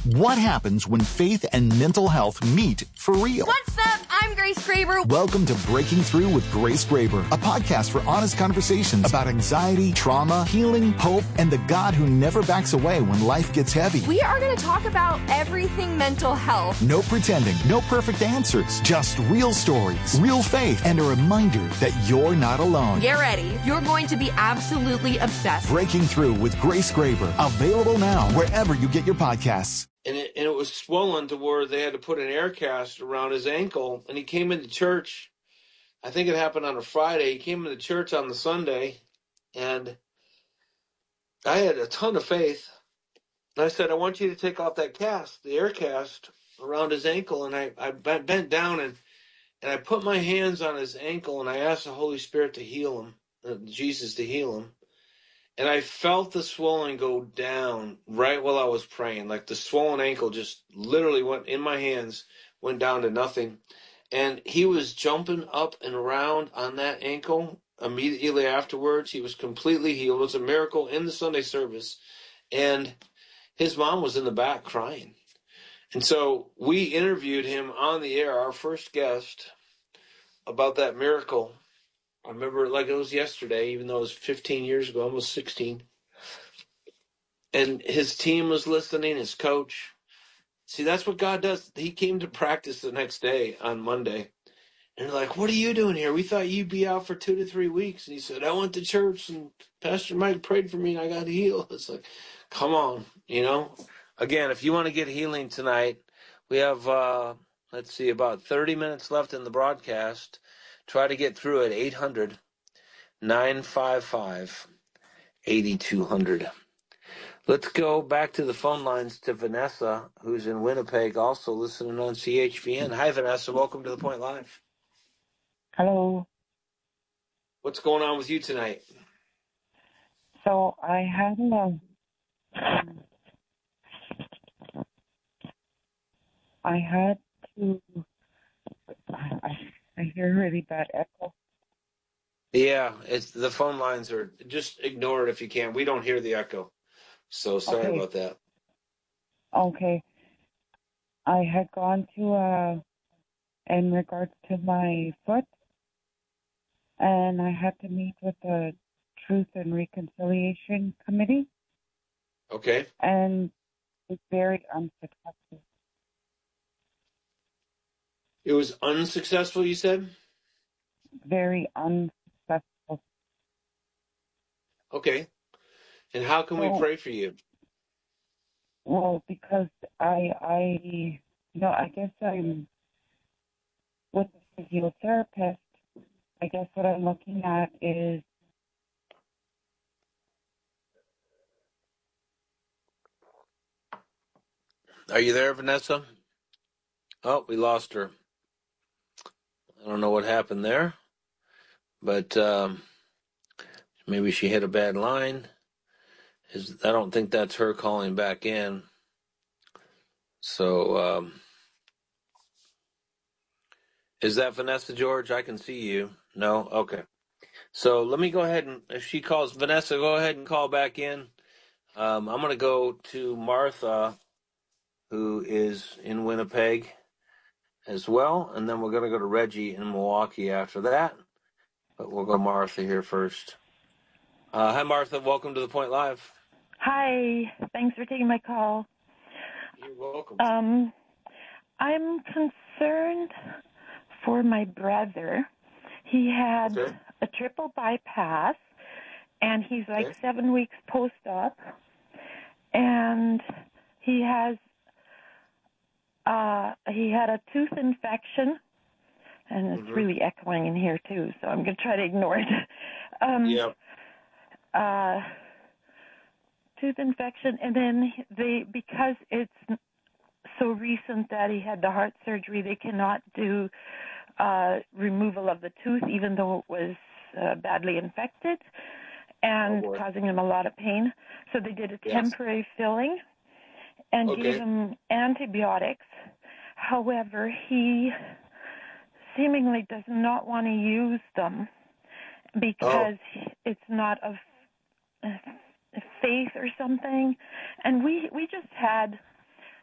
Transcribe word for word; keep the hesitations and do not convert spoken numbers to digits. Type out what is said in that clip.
What happens when faith and mental health meet for real? What's up? I'm Grace Graber. Welcome to Breaking Through with Grace Graber, a podcast for honest conversations about anxiety, trauma, healing, hope, and the God who never backs away when life gets heavy. We are going to talk about everything mental health. No pretending, no perfect answers, just real stories, real faith, and a reminder that you're not alone. Get ready. You're going to be absolutely obsessed. Breaking Through with Grace Graber, available now wherever you get your podcasts. And it, and it was swollen to where they had to put an air cast around his ankle. And he came into church. I think it happened on a Friday. He came into church on the Sunday. And I had a ton of faith. And I said, I want you to take off that cast, the air cast around his ankle. And I, I bent down and, and I put my hands on his ankle. And I asked the Holy Spirit to heal him, uh, Jesus to heal him. And I felt the swelling go down right while I was praying. Like the swollen ankle just literally went in my hands, went down to nothing. And he was jumping up and around on that ankle immediately afterwards. He was completely healed. It was a miracle in the Sunday service. And his mom was in the back crying. And so we interviewed him on the air, our first guest, about that miracle. I remember it like it was yesterday, even though it was fifteen years ago, almost sixteen. And his team was listening, his coach. See, that's what God does. He came to practice the next day on Monday. And they're like, what are you doing here? We thought you'd be out for two to three weeks. And he said, I went to church and Pastor Mike prayed for me and I got healed. It's like, come on, you know. Again, if you want to get healing tonight, we have, uh, let's see, about thirty minutes left in the broadcast. Try to get through at eight hundred, nine five five, eight two zero zero. Let's go back to the phone lines to Vanessa, who's in Winnipeg, also listening on C H V N. Hi, Vanessa. Welcome to The Point Live. Hello. What's going on with you tonight? So I had a, I had to, I, I hear a really bad echo. Yeah, it's the phone lines are, just ignore it if you can. We don't hear the echo. So sorry Okay. about that. Okay. I had gone to, uh, in regards to my foot, and I had to meet with the Truth and Reconciliation Committee. Okay. And it's very unsuccessful. It was unsuccessful, you said? Very unsuccessful. Okay. And how can we So, pray for you? Well, because I, I, you know, I guess I'm with a physiotherapist. I guess what I'm looking at is Are you there, Vanessa? Oh, we lost her. I don't know what happened there, but um, maybe she hit a bad line. Is I don't think that's her calling back in. So, um, is that Vanessa, George? I can see you. No? Okay. So let me go ahead and, if she calls, Vanessa, go ahead and call back in. Um, I'm going to go to Martha, who is in Winnipeg as well, and then we're going to go to Reggie in Milwaukee after that. But we'll go to Martha here first. Uh, hi, Martha. Welcome to The Point Live. Hi. Thanks for taking my call. You're welcome. Um, I'm concerned for my brother. He had Okay. a triple bypass, and he's like Okay. seven weeks post-op, and he has uh, he had a tooth infection, and it's Mm-hmm. really echoing in here too, so I'm going to try to ignore it. Um, Yep. uh, tooth infection, and then they, because it's so recent that he had the heart surgery, they cannot do uh, removal of the tooth, even though it was uh, badly infected and Oh, boy. causing him a lot of pain. So they did a Yes. temporary filling and Okay. gave him antibiotics. However, he seemingly does not want to use them because it's not of faith or something. And we we just had